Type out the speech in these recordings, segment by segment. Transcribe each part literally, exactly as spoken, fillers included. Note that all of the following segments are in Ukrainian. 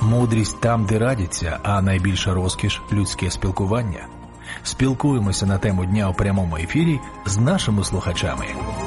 Мудрість там, де радяться, а найбільша розкіш – людське спілкування. Спілкуємося на тему дня у прямому ефірі з нашими слухачами.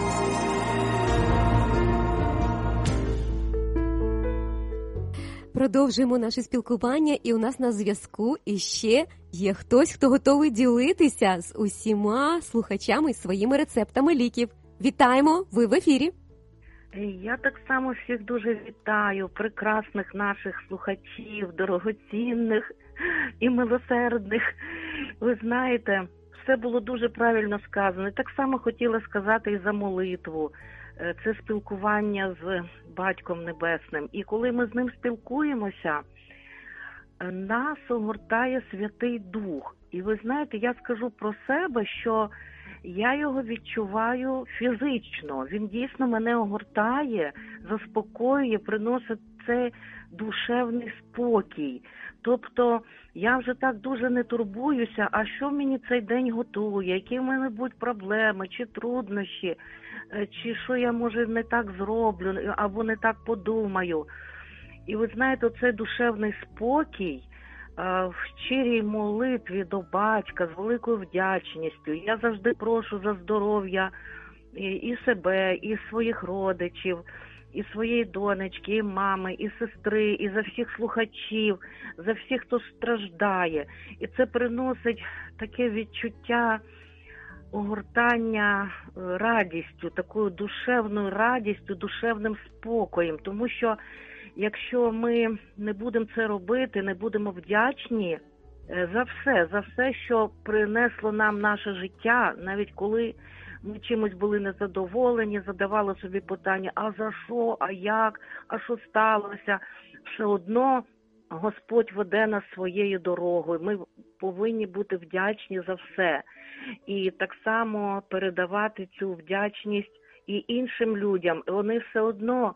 Продовжуємо наше спілкування, і у нас на зв'язку іще є хтось, хто готовий ділитися з усіма слухачами своїми рецептами ліків. Вітаємо! Ви в ефірі! Я так само всіх дуже вітаю, прекрасних наших слухачів, дорогоцінних і милосердних. Ви знаєте, все було дуже правильно сказано. І так само хотіла сказати і за молитву. Це спілкування з Батьком Небесним. І коли ми з ним спілкуємося, нас огортає Святий Дух. І ви знаєте, я скажу про себе, що я його відчуваю фізично. Він дійсно мене огортає, заспокоює, приносить цей душевний спокій. Тобто я вже так дуже не турбуюся, а що мені цей день готує, які в мене будуть проблеми, чи труднощі, чи що я, може, не так зроблю, або не так подумаю. І ви знаєте, цей душевний спокій в щирій молитві до батька з великою вдячністю. Я завжди прошу за здоров'я і себе, і своїх родичів, і своєї донечки, і мами, і сестри, і за всіх слухачів, за всіх, хто страждає. І це приносить таке відчуття огортання радістю, такою душевною радістю, душевним спокоєм. Тому що якщо ми не будемо це робити, не будемо вдячні за все, за все, що принесло нам наше життя, навіть коли ми чимось були незадоволені, задавали собі питання, а за що, а як, а що сталося, все одно Господь веде нас своєю дорогою. Ми повинні бути вдячні за все. І так само передавати цю вдячність і іншим людям. Вони все одно,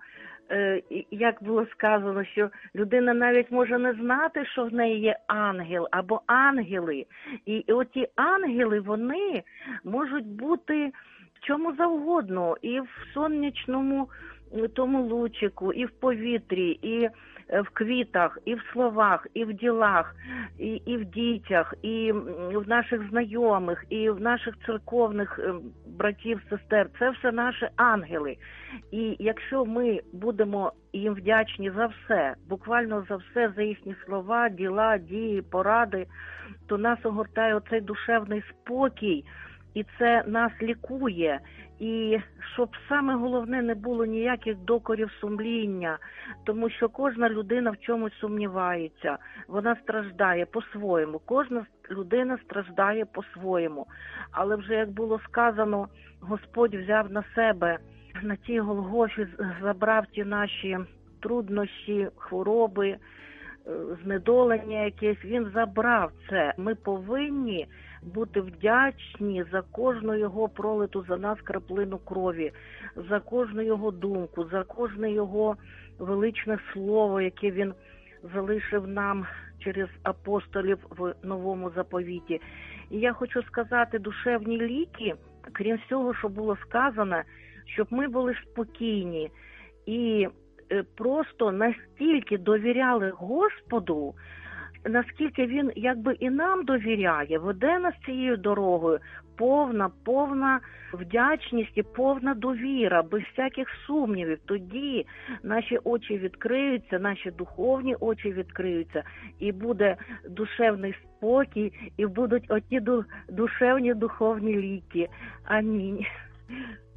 як було сказано, що людина навіть може не знати, що в неї є ангел або ангели. І оті ангели, вони можуть бути в чому завгодно. І в сонячному тому лучику, і в повітрі, і в квітах, і в словах, і в ділах, і, і в дітях, і в наших знайомих, і в наших церковних братів, сестер. Це все наші ангели. І якщо ми будемо їм вдячні за все, буквально за все, за їхні слова, діла, дії, поради, то нас огортає оцей душевний спокій, і це нас лікує. І щоб саме головне не було ніяких докорів сумління, тому що кожна людина в чомусь сумнівається, вона страждає по-своєму, кожна людина страждає по-своєму. Але вже, як було сказано, Господь взяв на себе, на тій Голгофі забрав ті наші труднощі, хвороби, знедолення якесь, він забрав це. Ми повинні бути вдячні за кожну його пролиту за нас краплину крові, за кожну його думку, за кожне його величне слово, яке він залишив нам через апостолів в Новому Заповіті. І я хочу сказати, душевні ліки, крім всього, що було сказано, щоб ми були спокійні і просто настільки довіряли Господу, наскільки він якби і нам довіряє, веде нас цією дорогою, повна, повна вдячність і повна довіра, без всяких сумнівів. Тоді наші очі відкриються, наші духовні очі відкриються, і буде душевний спокій, і будуть оті душевні духовні ліки. Амінь.